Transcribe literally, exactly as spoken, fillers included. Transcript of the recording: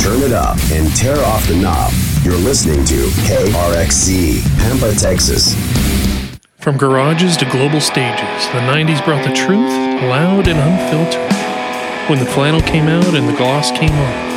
turn it up, and tear off the knob. You're listening to K R X C, Pampa, Texas. From garages to global stages, the nineties brought the truth, loud and unfiltered. When the flannel came out and the gloss came off,